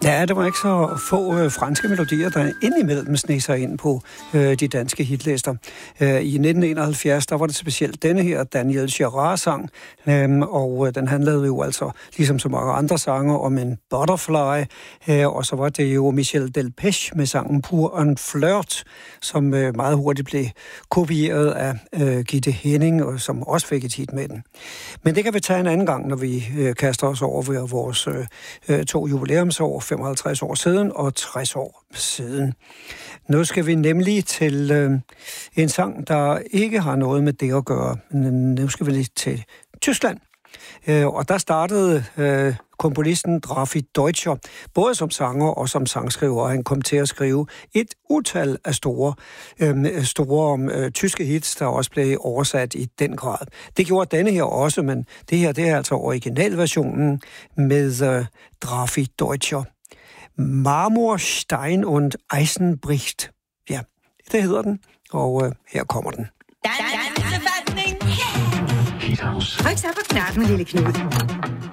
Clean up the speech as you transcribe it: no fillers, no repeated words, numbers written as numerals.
Ja, det var ikke så få franske melodier, der indimellem sneg sig ind på de danske hitlister. I 1971, der var det specielt denne her Daniel Girard-sang, og den handlede jo altså, ligesom så mange andre sange, om en butterfly, og så var det jo Michel Delpech med sangen Pour un flirt, som meget hurtigt blev kopieret af Gitte Henning, og som også fik et hit med den. Men det kan vi tage en anden gang, når vi kaster os over vores 2 jubilæumsår, 55 år siden og 60 år siden. Nu skal vi nemlig til en sang, der ikke har noget med det at gøre. Nu skal vi lige til Tyskland. Og der startede komponisten Drafi Deutscher, både som sanger og som sangskriver. Han kom til at skrive et utal af store tyske hits, der også blev oversat i den grad. Det gjorde denne her også, men det her det er altså originalversionen med Drafi Deutscher. Marmor, Stein und Eisen bricht. Ja, det hedder den, og her kommer den. Tryk så på knappen, lille Knud.